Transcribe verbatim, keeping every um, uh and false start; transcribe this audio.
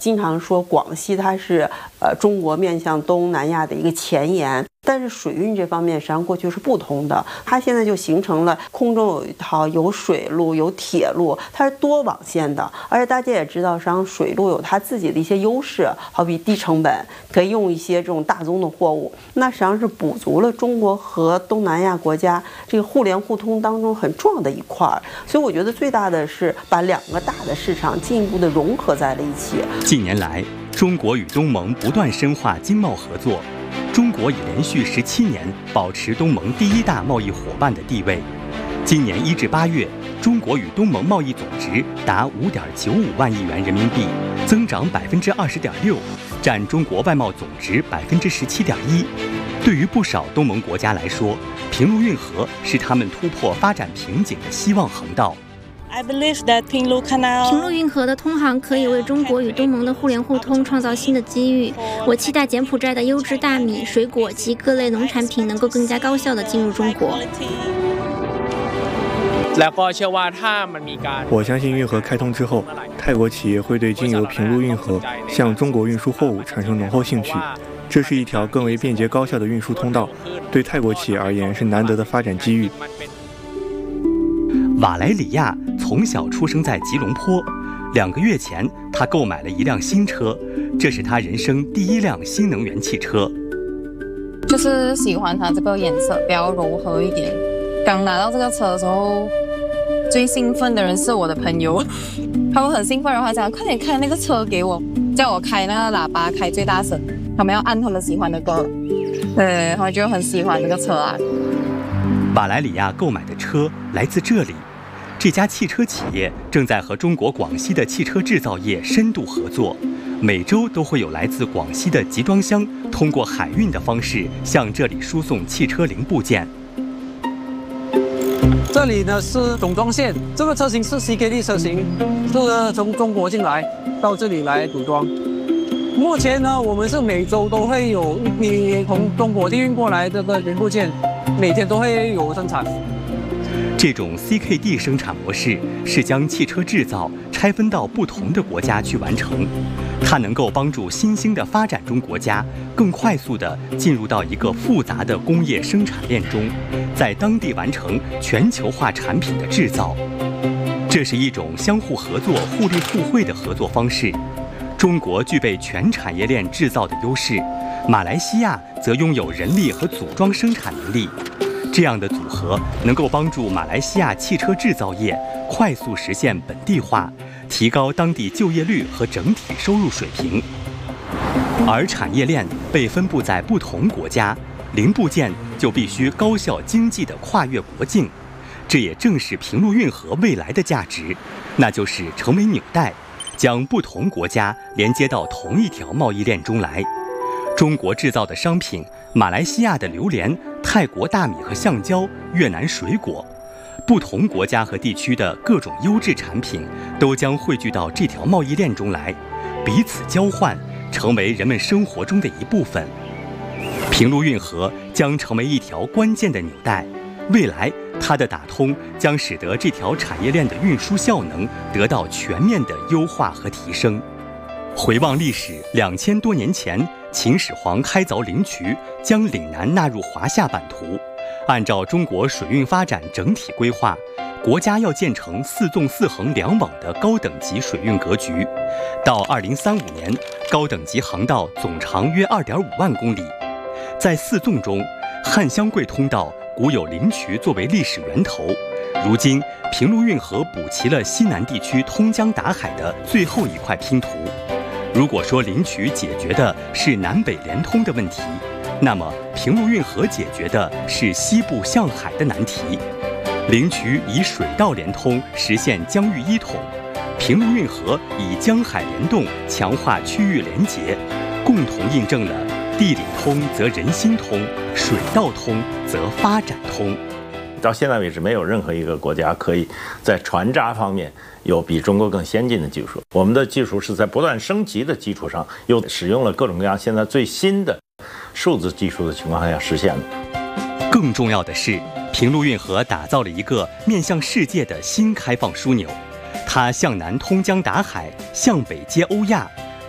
经常说广西它是呃中国面向东南亚的一个前沿。但是水运这方面实际上过去是不通的，它现在就形成了空中有一套有水路有铁路，它是多网线的。而且大家也知道，实际上水路有它自己的一些优势，好比低成本，可以用一些这种大宗的货物，那实际上是补足了中国和东南亚国家这个互联互通当中很重要的一块。所以我觉得最大的是把两个大的市场进一步的融合在了一起。 近年来，中国与东盟不断深化经贸合作。中国已连续十七年保持东盟第一大贸易伙伴的地位。今年一至八月，中国与东盟贸易总值达五点九五万亿元人民币，增长百分之二十点六，占中国外贸总值百分之十七点一。对于不少东盟国家来说，平陆运河是他们突破发展瓶颈的希望航道。 I believe that 平陆 Canal 平陆运河的通航可以为中国与东盟的互联互通创造新的机遇。我期待柬埔寨的优质大米、水果及各类农产品能够更加高效地进入中国。 我相信运河开通之后，泰国企业会对经由平陆运河向中国运输货物产生浓厚兴趣。这是一条更为便捷高效的运输通道，对泰国企业而言是难得的发展机遇。 瓦莱里亚从小出生在吉隆坡，两个月前他购买了一辆新车，这是他人生第一辆新能源汽车。 就是喜欢它这个颜色比较柔和一点。刚拿到这个车的时候，最兴奋的人是我的朋友，他们很兴奋，然后他讲快点开那个车给我，叫我开那个喇叭开最大声，他们要按他们喜欢的歌，对，我就很喜欢这个车啊。 瓦莱里亚购买的车来自这里。这家汽车企业正在和中国广西的汽车制造业深度合作，每周都会有来自广西的集装箱通过海运的方式向这里输送汽车零部件。 这里呢是总装线，这个车型是 C K D 车型，是从中国进来到这里来组装。目前呢，我们是每周都会有一批从中国地运过来这个零部件，每天都会有生产。 这种 C K D 生产模式是将汽车制造拆分到不同的国家去完成，它能够帮助新兴的发展中国家更快速地进入到一个复杂的工业生产链中，在当地完成全球化产品的制造。这是一种相互合作、互利互惠的合作方式。中国具备全产业链制造的优势，马来西亚则拥有人力和组装生产能力。这样的组合能够帮助马来西亚汽车制造业快速实现本地化，提高当地就业率和整体收入水平。而产业链被分布在不同国家，零部件就必须高效经济地跨越国境。这也正是平陆运河未来的价值，那就是成为纽带，将不同国家连接到同一条贸易链中来。中国制造的商品，马来西亚的榴莲，泰国大米和橡胶，越南水果，不同国家和地区的各种优质产品都将汇聚到这条贸易链中来，彼此交换，成为人们生活中的一部分。平陆运河将成为一条关键的纽带，未来它的打通将使得这条产业链的运输效能得到全面的优化和提升。回望历史，两千多年前，秦始皇开凿灵渠，将岭南纳入华夏版图。按照中国水运发展整体规划，国家要建成四纵四横两网的高等级水运格局。到二零三五年，高等级航道总长约二点五万公里。在四纵中，汉湘桂通道古有灵渠作为历史源头，如今平陆运河补齐了西南地区通江达海的最后一块拼图。如果说灵渠解决的是南北连通的问题，那么平陆运河解决的是西部向海的难题。灵渠以水道连通，实现疆域一统；平陆运河以江海联动，强化区域连结，共同印证了地理通则人心通，水道通则发展通。 到现在为止，没有任何一个国家可以在船闸方面有比中国更先进的技术。我们的技术是在不断升级的基础上，又使用了各种各样现在最新的数字技术的情况下实现的。 更重要的是，平陆运河打造了一个面向世界的新开放枢纽，它向南通江达海，向北接欧亚，